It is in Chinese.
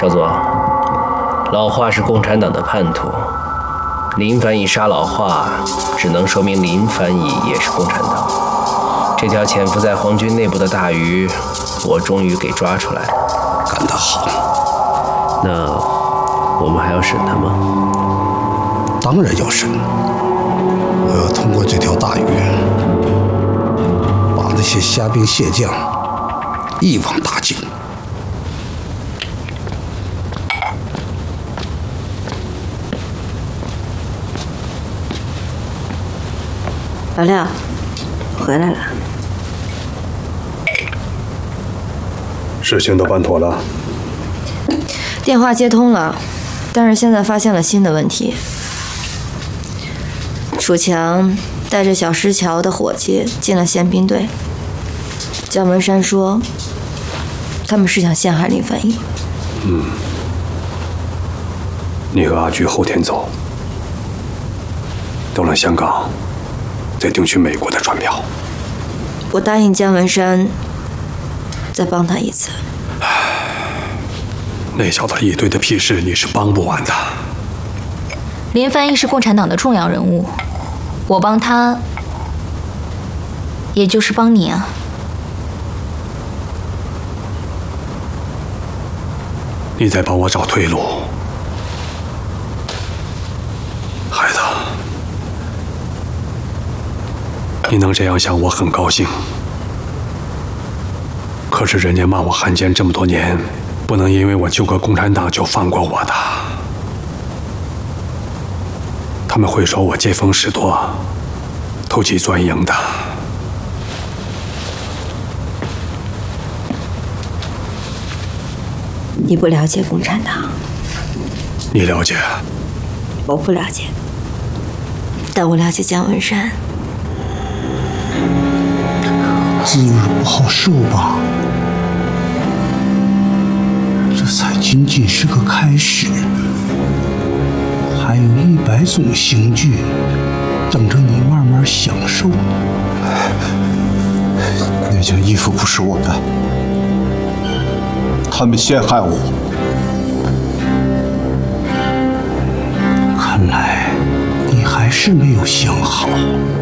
少佐，老华是共产党的叛徒，林凡以杀老华，只能说明林凡以也是共产党。这条潜伏在皇军内部的大鱼，我终于给抓出来。 干得好！ 那我们还要审他吗？ 当然要审。我要通过这条大鱼，把那些虾兵蟹将一网打尽。 老廖，回来了。 事情都办妥了。 电话接通了，但是现在发现了新的问题。楚强带着小石桥的伙计进了宪兵队。姜文山说，他们是想陷害林凡一。 你和阿菊后天走，到了香港，再订去美国的船票。 我答应姜文山，再帮他一次。 那小子一堆的屁事，你是帮不完的。 林凡一是共产党的重要人物，我帮他，也就是帮你啊。 你在帮我找退路，孩子，你能这样想，我很高兴。可是人家骂我汉奸这么多年，不能因为我救个共产党就放过我的。他们会说我见风使舵，投机钻营的。 你不了解共产党， 你了解？ 我不了解，但我了解姜文山。 滋味不好受吧？这才仅仅是个开始，还有100种刑具等着你慢慢享受。 那件衣服不是我的，他们陷害我。 看来你还是没有想好。